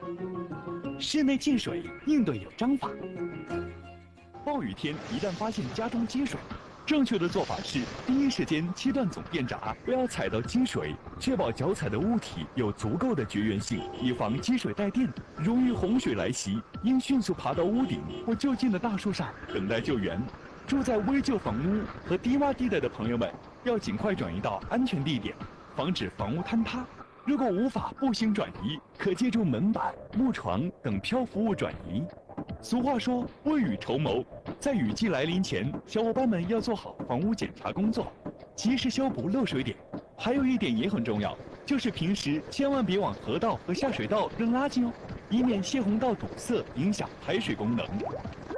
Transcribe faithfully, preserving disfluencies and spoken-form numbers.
室内进水应对有章法。暴雨天一旦发现家中积水，正确的做法是第一时间切断总电闸，不要踩到积水，确保脚踩的物体有足够的绝缘性，以防积水带电。如遇洪水来袭，应迅速爬到屋顶或就近的大树上等待救援。住在危旧房屋和低洼地带的朋友们，要尽快转移到安全地点，防止房屋坍塌。如果无法步行转移，可借助门板、木床等漂浮物转移。俗话说未雨绸缪，在雨季来临前，小伙伴们要做好房屋检查工作，及时修补漏水点。还有一点也很重要，就是平时千万别往河道和下水道扔垃圾哦，以免泄洪道堵塞影响排水功能。